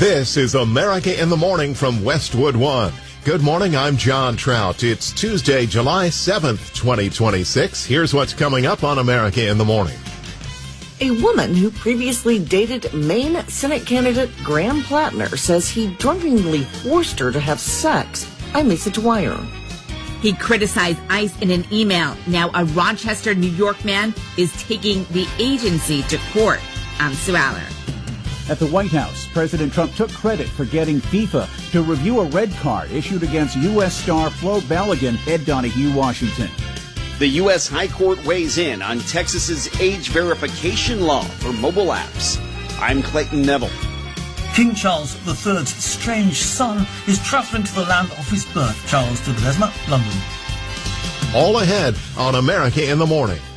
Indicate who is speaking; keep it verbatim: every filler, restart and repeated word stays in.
Speaker 1: This is America in the Morning from Westwood One. Good morning, I'm John Trout. It's Tuesday, July seventh, twenty twenty-six. Here's what's coming up on America in the Morning.
Speaker 2: A woman who previously dated Maine Senate candidate Graham Plattner says he drunkenly forced her to have sex. I'm Lisa Dwyer.
Speaker 3: He criticized ICE in an email. Now a Rochester, New York man is taking the agency to court. I'm Sue Aller.
Speaker 4: At the White House, President Trump took credit for getting FIFA to review a red card issued against U S star Flo Balogun at Donahue, Washington.
Speaker 5: The U S High Court weighs in on Texas's age verification law for mobile apps. I'm Clayton Neville.
Speaker 6: King Charles the third's strange son is travelling to the land of his birth. Charles de Ledesma, London.
Speaker 1: All ahead on America in the Morning.